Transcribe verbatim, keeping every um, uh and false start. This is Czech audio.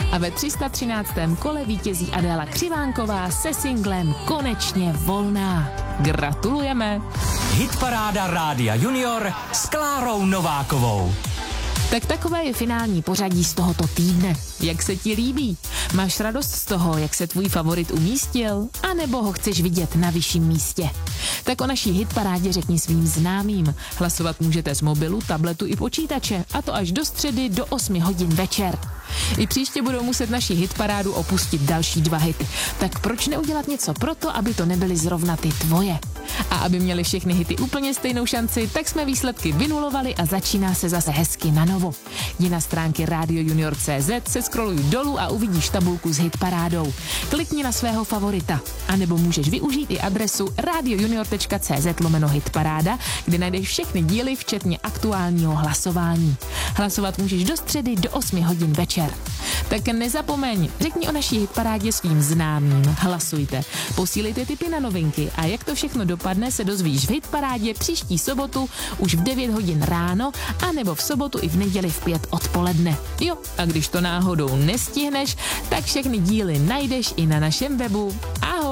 A ve tři sta třináctém kole vítězí Adéla Křivánková se singlem Konečně volná. Gratulujeme! Hitparáda Rádia Junior s Klárou Novákovou. Tak takové je finální pořadí z tohoto týdne. Jak se ti líbí? Máš radost z toho, jak se tvůj favorit umístil? A nebo ho chceš vidět na vyšším místě? Tak o naší hitparádě řekni svým známým. Hlasovat můžete z mobilu, tabletu i počítače, a to až do středy do osmi hodin večer. I příště budou muset naši hitparádu opustit další dva hity. Tak proč neudělat něco proto, aby to nebyly zrovna ty tvoje? A aby měli všechny hity úplně stejnou šanci, tak jsme výsledky vynulovali a začíná se zase hezky na novo. Jdi na stránky radio junior tečka cé zet, se scrolluj dolů a uvidíš tabulku s hitparádou. Klikni na svého favorita. A nebo můžeš využít i adresu radio junior tečka cé zet lomeno hitparáda, kde najdeš všechny díly, včetně aktuálního hlasování. Hlasovat můžeš do středy do osmi hodin večer. Tak nezapomeň, řekni o naší hitparádě svým známým. Hlasujte, posílejte tipy na novinky a jak to všechno dopadne, se dozvíš v hitparádě příští sobotu už v devět hodin ráno, anebo v sobotu i v neděli v pět odpoledne. Jo, a když to náhodou nestihneš, tak všechny díly najdeš i na našem webu